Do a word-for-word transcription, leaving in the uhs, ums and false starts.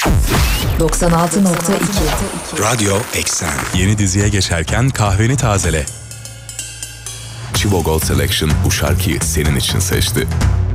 doksan altı nokta iki Radyo Eksen. Yeni diziye geçerken kahveni tazele. Chivo Gold Selection bu şarkıyı senin için seçti.